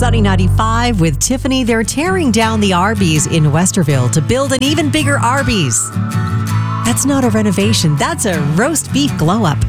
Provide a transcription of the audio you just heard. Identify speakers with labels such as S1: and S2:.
S1: Sunny 95 with Tiffany. They're tearing down the Arby's in Westerville to build an even bigger Arby's. That's not a renovation. That's a roast beef glow up.